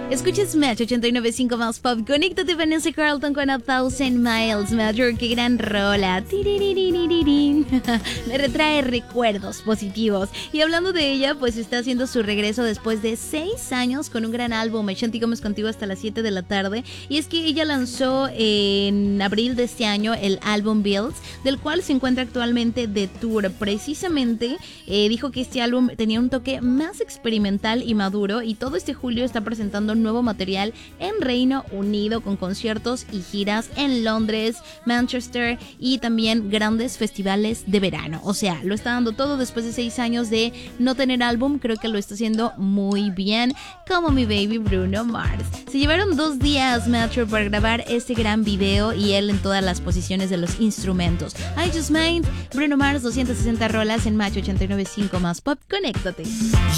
Escuchas Match 89.5 más pop. Conéctate, Vanessa Carlton con A Thousand Miles. Major, qué gran rola. Me retrae recuerdos positivos. Y hablando de ella, pues está haciendo su regreso después de 6 años con un gran álbum. Shanti Gómez contigo hasta las 7 de la tarde. Y es que ella lanzó en abril de este año el álbum Builds, del cual se encuentra actualmente de tour. Precisamente dijo que este álbum tenía un toque más experimental y maduro, y todo este julio está presentando nuevo material en Reino Unido con conciertos y giras en Londres, Manchester y también grandes festivales de verano. O sea, lo está dando todo después de 6 años de no tener álbum. Creo que lo está haciendo muy bien, como mi baby Bruno Mars. Se llevaron 2 días, Metro, para grabar este gran video, y él en todas las posiciones de los instrumentos. I Just Mind, Bruno Mars, 260 rolas en Match 89.5 más pop. Conéctate.